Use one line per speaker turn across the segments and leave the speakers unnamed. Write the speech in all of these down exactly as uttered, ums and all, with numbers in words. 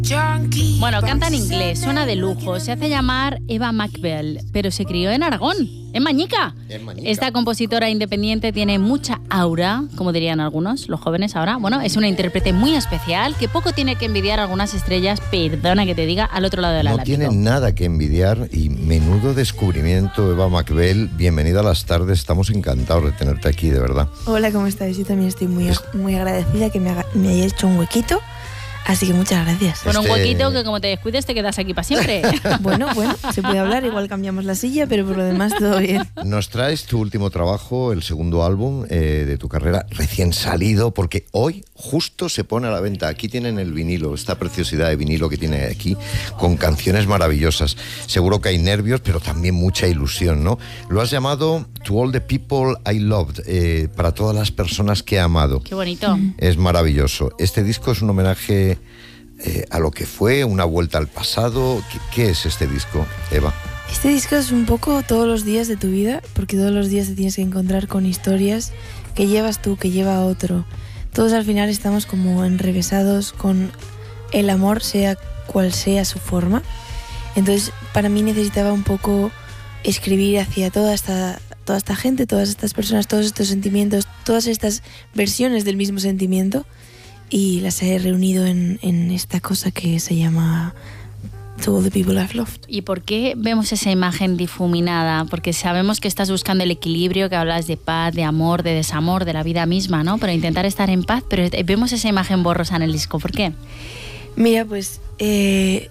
Bueno, canta en inglés, suena de lujo, se hace llamar Eva Mackbell, pero se crió en Aragón, en Mañica.
En Mañica.
Esta compositora independiente tiene mucha aura, como dirían algunos, los jóvenes ahora. Bueno, es una intérprete muy especial que poco tiene que envidiar a algunas estrellas, perdona que te diga, al otro lado del
No
Atlántico.
tiene nada que envidiar y menudo descubrimiento, Eva Mackbell. Bienvenida a las tardes, estamos encantados de tenerte aquí, de verdad.
Hola, ¿cómo estáis? Yo también estoy muy, muy agradecida que me, haga, me hayáis hecho un huequito. Así que muchas gracias.
Con
Este-
un huequito que como te descuides te quedas aquí para siempre.
Bueno, bueno, se puede hablar, igual cambiamos la silla, pero por lo demás todo bien.
Nos traes tu último trabajo, el segundo álbum eh, de tu carrera, recién salido, porque hoy justo se pone a la venta. Aquí tienen el vinilo, esta preciosidad de vinilo que tiene aquí, con canciones maravillosas. Seguro que hay nervios, pero también mucha ilusión, ¿no? Lo has llamado To All the People I Loved, eh, para todas las personas que he amado.
Qué bonito.
Es maravilloso. Este disco es un homenaje eh, a lo que fue, una vuelta al pasado. ¿Qué, qué es este disco, Eva?
Este disco es un poco todos los días de tu vida, porque todos los días te tienes que encontrar con historias que llevas tú, que lleva otro. Todos al final estamos como enrevesados con el amor, sea cual sea su forma. Entonces, para mí necesitaba un poco escribir hacia toda esta, toda esta gente, todas estas personas, todos estos sentimientos, todas estas versiones del mismo sentimiento, y las he reunido en, en esta cosa que se llama To All the People I've Loved.
¿Y por qué vemos esa imagen difuminada? Porque sabemos que estás buscando el equilibrio, que hablas de paz, de amor, de desamor, de la vida misma, ¿no? Pero intentar estar en paz, pero vemos esa imagen borrosa en el disco. ¿Por qué?
Mira, pues eh,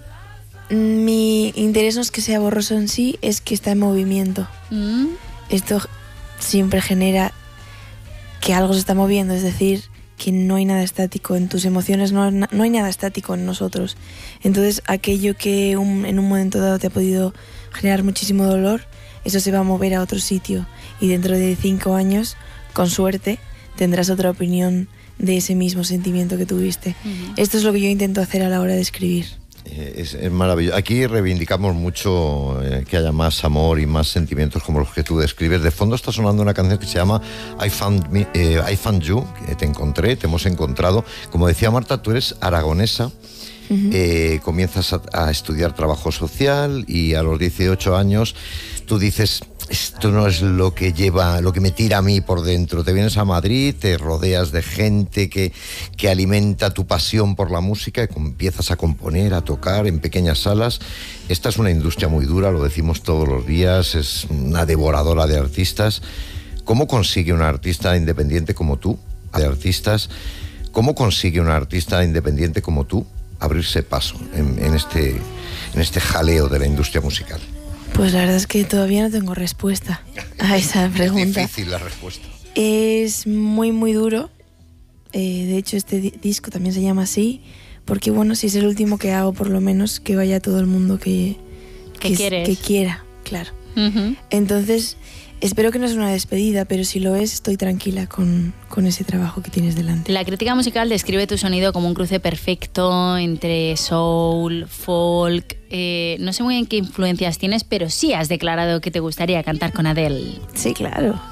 mi interés no es que sea borroso en sí, es que está en movimiento.
¿Mm?
Esto siempre genera que algo se está moviendo, es decir, que no hay nada estático en tus emociones, no, no hay nada estático en nosotros. Entonces, aquello que un, en un momento dado te ha podido generar muchísimo dolor, eso se va a mover a otro sitio, y dentro de cinco años, con suerte, tendrás otra opinión de ese mismo sentimiento que tuviste. Uh-huh. Esto es lo que yo intento hacer a la hora de escribir.
Es, es maravilloso. Aquí reivindicamos mucho eh, que haya más amor y más sentimientos como los que tú describes. De fondo está sonando una canción que se llama I Found, Me, eh, I Found You, que te encontré, te hemos encontrado. Como decía Marta, tú eres aragonesa. Uh-huh. eh, comienzas a, a estudiar trabajo social y a los dieciocho años tú dices, esto no es lo que lleva, lo que me tira a mí por dentro. Te vienes a Madrid, te rodeas de gente que, que alimenta tu pasión por la música y empiezas a componer, a tocar en pequeñas salas. Esta es una industria muy dura, lo decimos todos los días, es una devoradora de artistas. ¿Cómo consigue una artista independiente como tú, de artistas, cómo consigue una artista independiente como tú abrirse paso en, en, este, en este jaleo de la industria musical?
Pues la verdad es que todavía no tengo respuesta a esa pregunta.
Es difícil la respuesta.
Es muy, muy duro. Eh, de hecho, este di- disco también se llama así, porque bueno, si es el último que hago, por lo menos que vaya todo el mundo que,
que,
que, que quiera, claro.
Uh-huh.
Entonces, espero que no sea una despedida, pero si lo es, estoy tranquila con, con ese trabajo que tienes delante.
La crítica musical describe tu sonido como un cruce perfecto entre soul, folk. Eh, no sé muy bien qué influencias tienes, pero sí has declarado que te gustaría cantar con Adele.
Sí, claro.